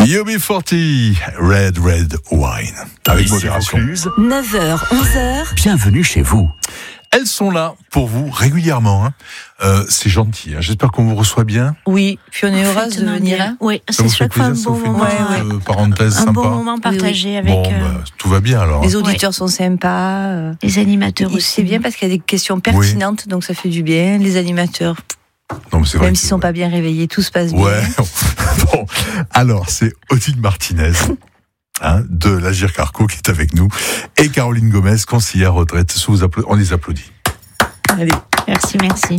UB40, Red Wine. Avec modération. 9h, 11h. Bienvenue chez vous. Elles sont là pour vous régulièrement. C'est gentil. J'espère qu'on vous reçoit bien. Oui, puis on est heureuse de venir. Oui, Ça c'est vous fait chaque fois un plaisir, bon ça vous moment. fait une petite, parenthèse Un sympa. bon moment partagé avec Bon, tout va bien alors. Les auditeurs sont sympas. les animateurs aussi. C'est bien parce qu'il y a des questions pertinentes, donc ça fait du bien. Les animateurs, Non, mais c'est vrai même que s'ils ne sont pas bien réveillés, tout se passe bien. Ouais. Bon, alors c'est Odile Martinez. De l'Agir Carco qui est avec nous, et Caroline Gomez, conseillère retraite. On les applaudit. Allez. Merci.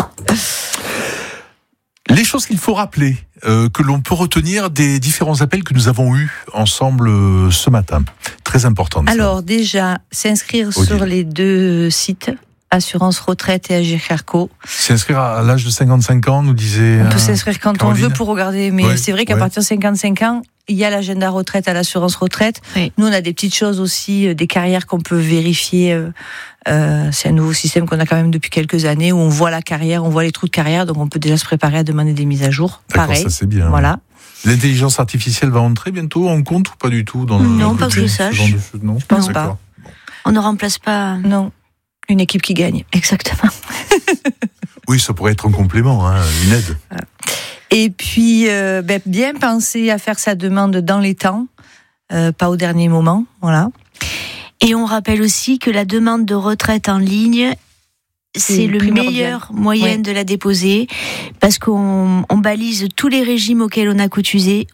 Les choses qu'il faut rappeler, que l'on peut retenir des différents appels que nous avons eus ensemble ce matin. Très important. Alors déjà, s'inscrire sur les deux sites, Assurance Retraite et Agir Carco. S'inscrire à l'âge de 55 ans, nous disait. On peut s'inscrire quand Caroline. on veut pour regarder, mais c'est vrai qu'à partir de 55 ans, il y a l'agenda retraite à l'assurance retraite. Oui. Nous, on a des petites choses aussi, des carrières qu'on peut vérifier. C'est un nouveau système qu'on a quand même depuis quelques années où on voit la carrière, on voit les trous de carrière, donc on peut déjà se préparer à demander des mises à jour. D'accord, Pareil. ça c'est bien. Voilà. L'intelligence artificielle va entrer bientôt en compte ou pas du tout dans Non, pas que je sache. Non, Je pense D'accord. pas. On ne remplace pas. Non. Une équipe qui gagne. Exactement. Oui, ça pourrait être un complément, une aide. Et puis, bien penser à faire sa demande dans les temps, pas au dernier moment. Voilà. Et on rappelle aussi que la demande de retraite en ligne, c'est le primordial. meilleur moyen de la déposer parce qu'on balise tous les régimes auxquels on a cotisé.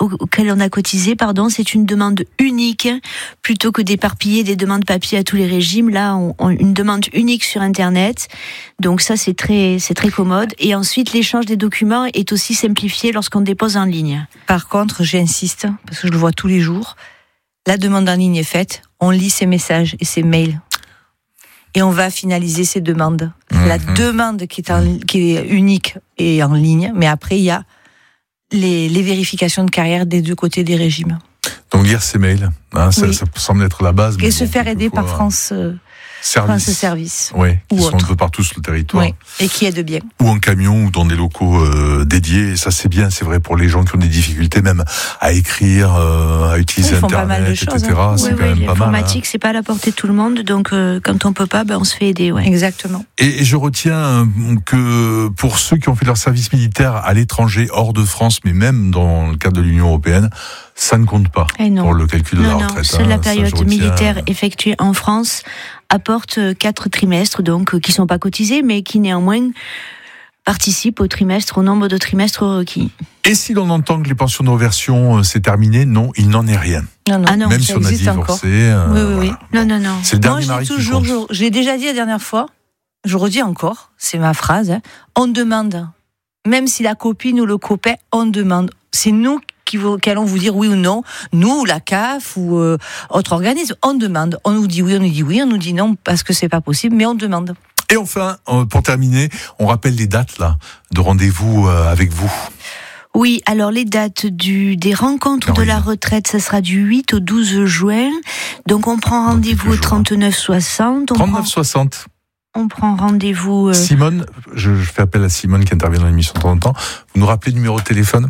C'est une demande unique plutôt que d'éparpiller des demandes papier à tous les régimes. Là, une demande unique sur Internet. Donc ça, c'est très commode. Et ensuite, l'échange des documents est aussi simplifié lorsqu'on dépose en ligne. Par contre, j'insiste, parce que je le vois tous les jours, la demande en ligne est faite, on lit ses messages et ses mails. Et on va finaliser ces demandes. La demande qui est unique et en ligne, mais après il y a les vérifications de carrière des deux côtés des régimes. Donc lire ces mails, ça semble être la base. Et se faire aider par France Service. Oui, ou qui sont un autre. peu partout sur le territoire. Oui, et qui aide bien. Ou en camion, ou dans des locaux dédiés. Et ça, c'est bien, c'est vrai pour les gens qui ont des difficultés même à écrire, à utiliser Ils font Internet, pas mal de choses, etc. C'est quand même pas mal. L'informatique, c'est pas à la portée de tout le monde, donc quand on peut pas, on se fait aider. Ouais. Exactement. Et je retiens que pour ceux qui ont fait leur service militaire à l'étranger, hors de France, mais même dans le cadre de l'Union européenne, ça ne compte pas pour le calcul de la retraite. Seule la période militaire effectuée en France apporte 4 trimestres, donc qui sont pas cotisés, mais qui néanmoins participent au nombre de trimestres requis. Et si l'on entend que les pensions de réversion c'est terminé, non, il n'en est rien. Non. Ah non, même si on a divorcé. Oui. Non. C'est le dernier Moi, mari je dis qui toujours, compte. je l'ai déjà dit la dernière fois, je redis encore, c'est ma phrase, on demande. Même si la copine ou le copain, on demande. C'est nous qui allons vous dire oui ou non. Nous, la CAF ou autre organisme, on demande. On nous dit oui, on nous dit non parce que c'est pas possible, mais on demande. Et enfin, pour terminer, on rappelle les dates là de rendez-vous avec vous. Oui, alors les dates des rencontres de la retraite, ça sera du 8 au 12 juin. Donc on prend rendez-vous au 39-60. 39-60. On prend rendez-vous... Simone, je fais appel à Simone qui intervient dans l'émission de temps en temps. Vous nous rappelez le numéro de téléphone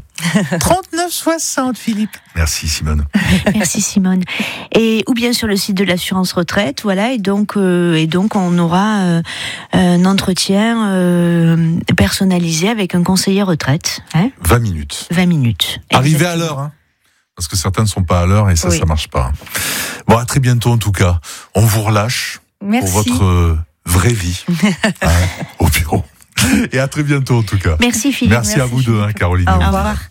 39-60, Philippe. Merci Simone. Merci Simone. Ou bien sur le site de l'assurance retraite, voilà. Et donc on aura un entretien personnalisé avec un conseiller retraite. 20 minutes. 20 minutes. Arrivez à l'heure, parce que certains ne sont pas à l'heure et ça marche pas. Bon, à très bientôt en tout cas. On vous relâche. Merci. Pour votre vraie vie au bureau. Et à très bientôt en tout cas. Merci Philippe. Merci à vous deux, Caroline. Au revoir.